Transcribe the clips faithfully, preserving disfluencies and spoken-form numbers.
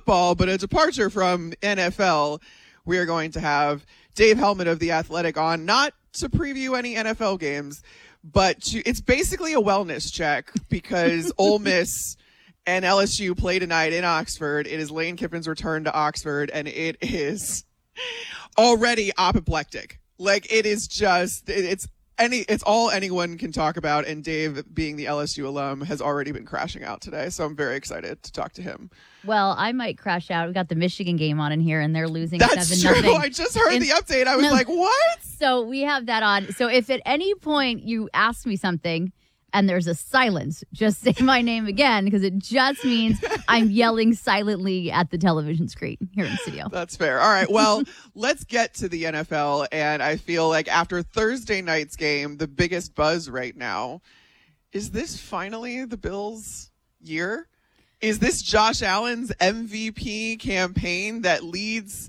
football, but a departure from N F L. We are going to have Dave Hellman of The Athletic on, not to preview any N F L games, but to, it's basically a wellness check because Ole Miss and L S U play tonight in Oxford. It is Lane Kiffin's return to Oxford, and it is already apoplectic. Like, it is just, it, it's any, it's all anyone can talk about, and Dave, being the L S U alum, has already been crashing out today, so I'm very excited to talk to him. Well, I might crash out. We got the Michigan game on in here, and they're losing That's seven true. nothing. I just heard In, the update. I was no, like, what? So we have that on. So if at any point you ask me something and there's a silence, just say my name again, because it just means I'm yelling silently at the television screen here in the studio. That's fair. All right. Well, let's get to the N F L. And I feel like after Thursday night's game, the biggest buzz right now, is this finally the Bills' year? Is this Josh Allen's M V P campaign that leads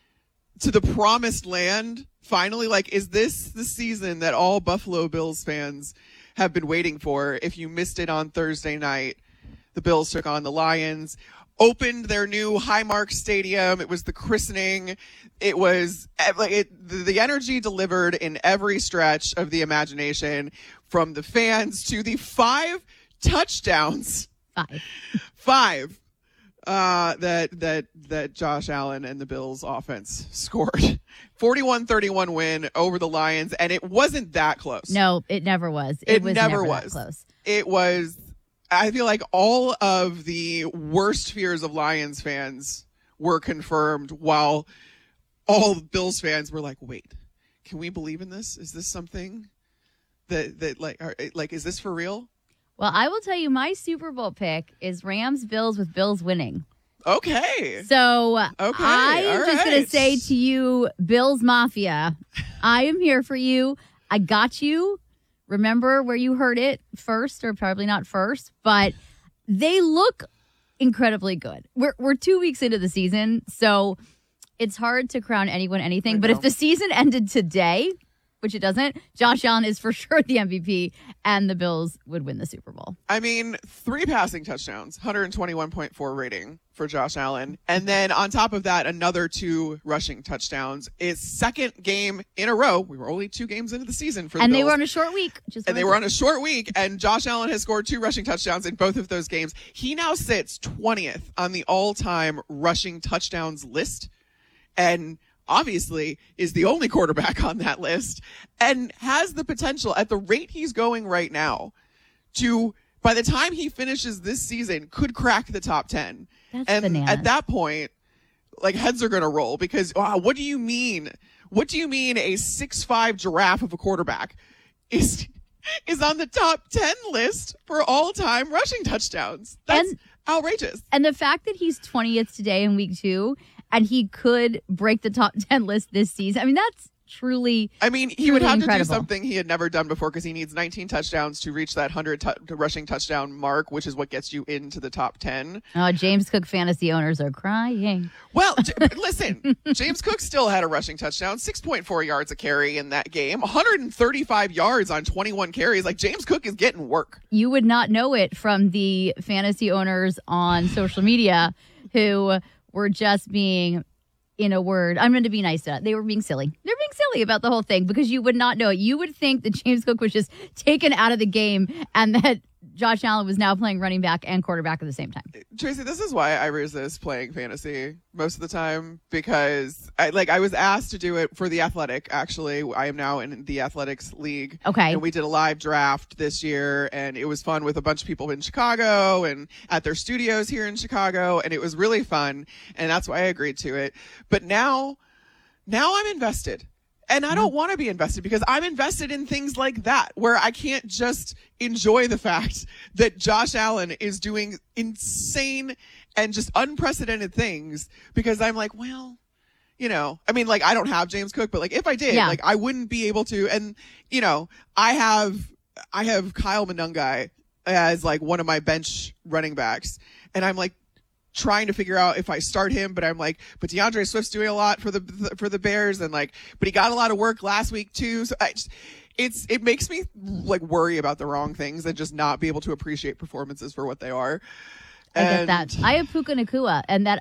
to the promised land? Finally, like, is this the season that all Buffalo Bills fans have been waiting for? If you missed it on Thursday night, the Bills took on the Lions, opened their new Highmark Stadium. It was the christening. It was like it, the energy delivered in every stretch of the imagination, from the fans to the five touchdowns. Five. Five. Uh, that, that, that Josh Allen and the Bills offense scored. forty-one thirty-one win over the Lions. And it wasn't that close. No, it never was. It, It was never never was. that close. It was, I feel like all of the worst fears of Lions fans were confirmed, while all Bills fans were like, wait, can we believe in this? Is this something that, that like, are, like, is this for real? Well, I will tell you, my Super Bowl pick is Rams Bills with Bills winning. Okay. So Okay. I am All just right. going to say to you, Bills Mafia, I am here for you. I got you. Remember where you heard it first, or probably not first, but they look incredibly good. We're we're two weeks into the season, so it's hard to crown anyone anything. But if the season ended today, which it doesn't, Josh Allen is for sure the M V P, and the Bills would win the Super Bowl. I mean, three passing touchdowns, one twenty-one point four rating for Josh Allen. And then on top of that, another two rushing touchdowns. It's second game in a row. We were only two games into the season for the And Bills. they were on a short week. Just and they were on a short week, and Josh Allen has scored two rushing touchdowns in both of those games. He now sits twentieth on the all-time rushing touchdowns list, and obviously is the only quarterback on that list, and has the potential, at the rate he's going right now, to, by the time he finishes this season, could crack the top ten. That's and bananas. At that point, like, heads are going to roll, because wow, what do you mean? What do you mean a six five giraffe of a quarterback is is on the top ten list for all-time rushing touchdowns? That's And- outrageous. And the fact that he's twentieth today in week two, and he could break the top ten list this season, I mean, that's truly I mean, he truly would have incredible. to do something he had never done before, because he needs nineteen touchdowns to reach that one hundred t- rushing touchdown mark, which is what gets you into the top ten. Oh, James Cook fantasy owners are crying. Well, j- listen, James Cook still had a rushing touchdown, six point four yards a carry in that game, one hundred thirty-five yards on twenty-one carries. Like, James Cook is getting work. You would not know it from the fantasy owners on social media who were just being, in a word, I'm going to be nice to that. They were being silly. They're being silly about the whole thing, because you would not know it. You would think that James Cook was just taken out of the game and that Josh Allen was now playing running back and quarterback at the same time. Tracy, this is why I resist playing fantasy most of the time, because I like I was asked to do it for The Athletic. Actually, I am now in the Athletics League. Okay. And we did a live draft this year, and it was fun with a bunch of people in Chicago and at their studios here in Chicago, and it was really fun, and that's why I agreed to it. But now, now I'm invested. And I don't want to be invested, because I'm invested in things like that, where I can't just enjoy the fact that Josh Allen is doing insane and just unprecedented things, because I'm like, well, you know, I mean, like, I don't have James Cook, but like, if I did, Yeah. like, I wouldn't be able to. And, you know, I have, I have Kyle Monungai as like one of my bench running backs, and I'm like, trying to figure out if I start him, but I'm like, but DeAndre Swift's doing a lot for the for the Bears, and like, but he got a lot of work last week too. So I just, it's it makes me like worry about the wrong things and just not be able to appreciate performances for what they are. I get And that. I have Puka Nakua, and that